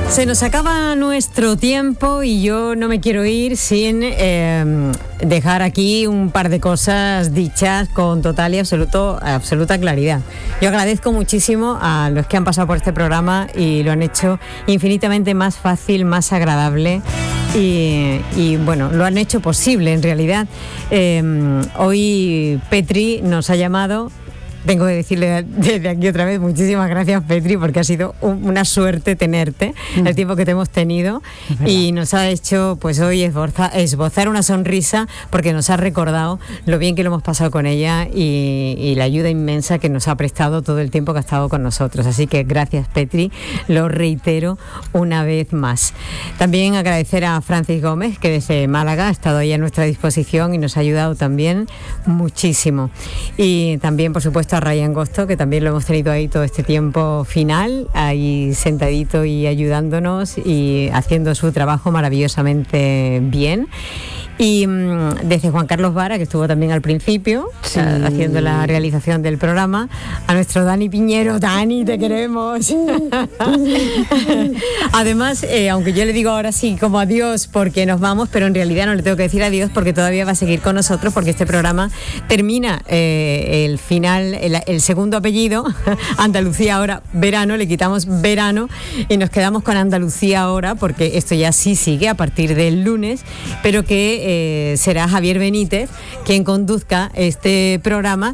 Se nos acaba nuestro tiempo y yo no me quiero ir sin dejar aquí un par de cosas dichas con total y absoluta claridad. Yo agradezco muchísimo a los que han pasado por este programa y lo han hecho infinitamente más fácil, más agradable y bueno, lo han hecho posible en realidad. Hoy Petri nos ha llamado. Tengo que decirle desde aquí otra vez muchísimas gracias, Petri, porque ha sido una suerte tenerte el tiempo que te hemos tenido y nos ha hecho pues hoy esbozar una sonrisa porque nos ha recordado lo bien que lo hemos pasado con ella y la ayuda inmensa que nos ha prestado todo el tiempo que ha estado con nosotros. Así que gracias, Petri, lo reitero una vez más. También agradecer a Francis Gómez, que desde Málaga ha estado ahí a nuestra disposición y nos ha ayudado también muchísimo. Y también, por supuesto, a Ryan Gosto, que también lo hemos tenido ahí todo este tiempo final, ahí sentadito y ayudándonos y haciendo su trabajo maravillosamente bien. Y desde Juan Carlos Vara, que estuvo también al principio, sí, haciendo la realización del programa, a nuestro Dani Piñero. Dani, te queremos. Además, aunque yo le digo ahora sí como adiós porque nos vamos, pero en realidad no le tengo que decir adiós porque todavía va a seguir con nosotros, porque este programa termina el final, el segundo apellido, Andalucía ahora, verano, le quitamos verano y nos quedamos con Andalucía ahora, porque esto ya sí sigue a partir del lunes, pero que será Javier Benítez quien conduzca este programa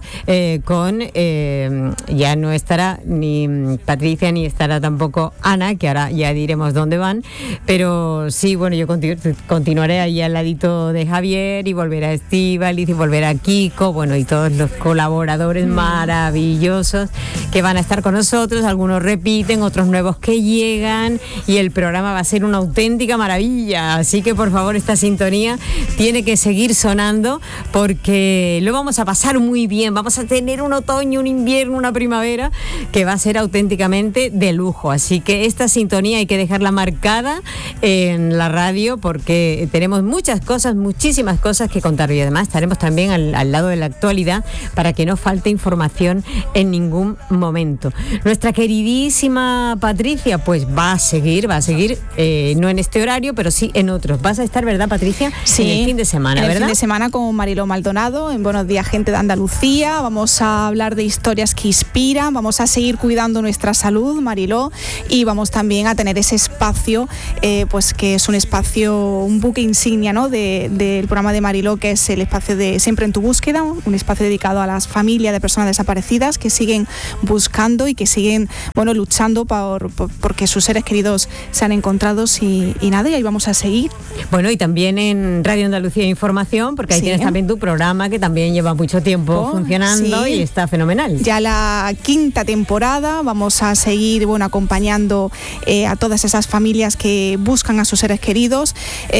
ya no estará ni Patricia ni estará tampoco Ana, que ahora ya diremos dónde van, pero sí, bueno, yo continuaré ahí al ladito de Javier y volverá Estíbaliz y volverá Kiko, bueno, y todos los colaboradores maravillosos que van a estar con nosotros. Algunos repiten, otros nuevos que llegan y el programa va a ser una auténtica maravilla, así que por favor esta sintonía tiene que seguir sonando porque lo vamos a pasar muy bien. Vamos a tener un otoño, un invierno, una primavera que va a ser auténticamente de lujo. Así que esta sintonía hay que dejarla marcada en la radio porque tenemos muchas cosas, muchísimas cosas que contar y además estaremos también al lado de la actualidad para que no falte información en ningún momento. Nuestra queridísima Patricia pues va a seguir, no en este horario, pero sí en otros. Vas a estar, ¿verdad, Patricia? Sí. En el fin de semana, ¿verdad? El fin de semana con Mariló Maldonado en Buenos Días, Gente de Andalucía. Vamos a hablar de historias que inspiran, vamos a seguir cuidando nuestra salud, Mariló, y vamos también a tener ese espacio, pues que es un espacio, un buque insignia, ¿no? del programa de Mariló, que es el espacio de Siempre en tu búsqueda, un espacio dedicado a las familias de personas desaparecidas que siguen buscando y que siguen, bueno, luchando porque sus seres queridos sean encontrados y nada, y ahí vamos a seguir. Bueno, y también en Radio Andalucía Información, porque ahí tienes también tu programa que también lleva mucho tiempo funcionando y está fenomenal. Ya la 5ª temporada, vamos a seguir, bueno, acompañando a todas esas familias que buscan a sus seres queridos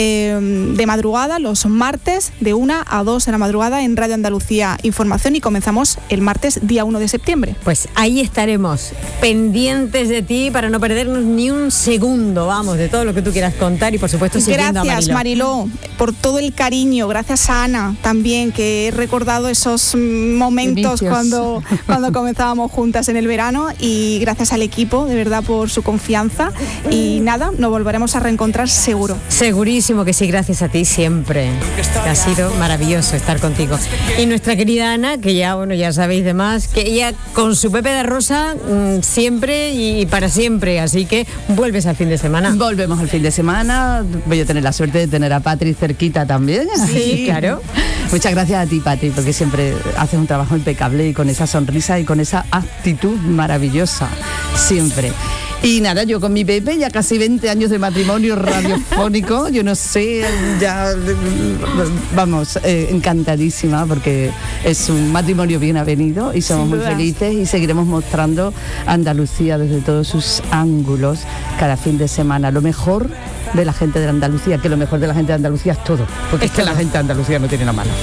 de madrugada, los martes de 1 a 2 de la madrugada en Radio Andalucía Información, y comenzamos el martes día 1 de septiembre. Pues ahí estaremos pendientes de ti para no perdernos ni un segundo, vamos, de todo lo que tú quieras contar y por supuesto siguiendo a Mariló. Gracias, Mariló, por todo el cariño. Gracias a Ana también, que he recordado esos momentos cuando comenzábamos juntas en el verano, y gracias al equipo, de verdad, por su confianza, y nada, nos volveremos a reencontrar seguro. Segurísimo que sí, gracias a ti siempre. Ha sido maravilloso estar contigo. Y nuestra querida Ana, que ya, bueno, ya sabéis de más, que ella con su Pepe de Rosa siempre y para siempre, así que vuelves al fin de semana. Volvemos al fin de semana, voy a tener la suerte de tener a Patri cerquita también. Sí, claro. Muchas gracias a ti, Patri, porque siempre haces un trabajo impecable y con esa sonrisa y con esa actitud maravillosa, siempre. Y nada, yo con mi Pepe, ya casi 20 años de matrimonio radiofónico, yo no sé, ya, vamos, encantadísima, porque es un matrimonio bien avenido y somos muy felices y seguiremos mostrando Andalucía desde todos sus ángulos cada fin de semana. Lo mejor de la gente de Andalucía, que lo mejor de la gente de Andalucía es todo, porque es que la gente de Andalucía no tiene nada malo.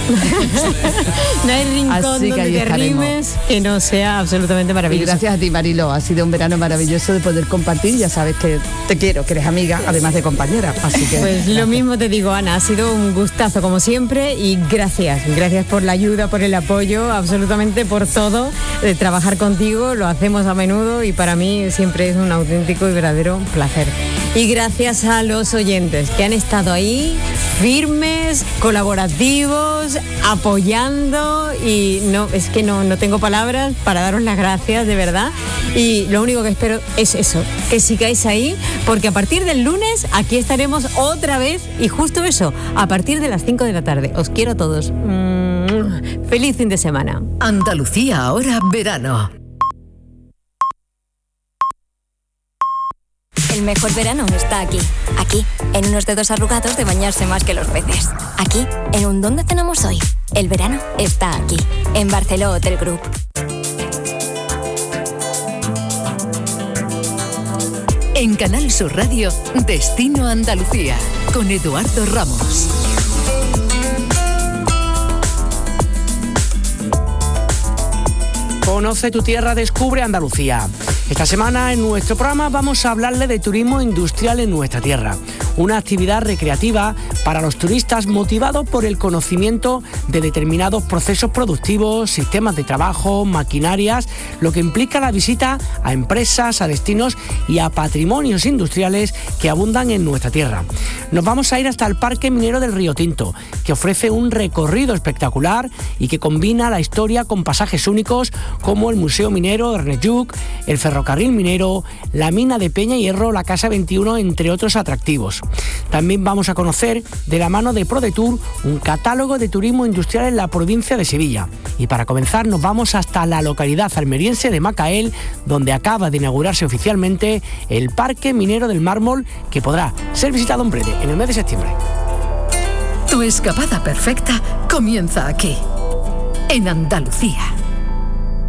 No hay rincón donde te rimes que no sea absolutamente maravilloso. Y gracias a ti, Mariló, ha sido un verano maravilloso de poder compartir, ya sabes que te quiero, que eres amiga, además de compañera, así que... Pues lo mismo te digo, Ana, ha sido un gustazo como siempre y gracias por la ayuda, por el apoyo, absolutamente por todo. Trabajar contigo lo hacemos a menudo y para mí siempre es un auténtico y verdadero placer. Y gracias a los oyentes que han estado ahí, firmes, colaborativos, apoyando, y es que no tengo palabras para daros las gracias, de verdad. Y lo único que espero es eso, que sigáis ahí, porque a partir del lunes aquí estaremos otra vez, y justo eso, a partir de las 5 de la tarde. Os quiero a todos. Feliz fin de semana. Andalucía ahora verano. El mejor verano está aquí. Aquí, en unos dedos arrugados de bañarse más que los peces. Aquí, en un ¿dónde cenamos hoy? El verano está aquí, en Barceló Hotel Group. En Canal Sur Radio, Destino Andalucía, con Eduardo Ramos. Conoce tu tierra, descubre Andalucía. Esta semana en nuestro programa vamos a hablarle de turismo industrial en nuestra tierra, una actividad recreativa para los turistas motivado por el conocimiento de determinados procesos productivos, sistemas de trabajo, maquinarias, lo que implica la visita a empresas, a destinos y a patrimonios industriales que abundan en nuestra tierra. Nos vamos a ir hasta el Parque Minero del Río Tinto, que ofrece un recorrido espectacular y que combina la historia con pasajes únicos como el Museo Minero de Ernest Lluch, el Ferrocarril Minero, la mina de Peña Hierro, la Casa 21, entre otros atractivos. También vamos a conocer, de la mano de ProDetour, un catálogo de turismo industrial en la provincia de Sevilla. Y para comenzar nos vamos hasta la localidad almeriense de Macael, donde acaba de inaugurarse oficialmente el Parque Minero del Mármol, que podrá ser visitado en breve, en el mes de septiembre. Tu escapada perfecta comienza aquí, en Andalucía.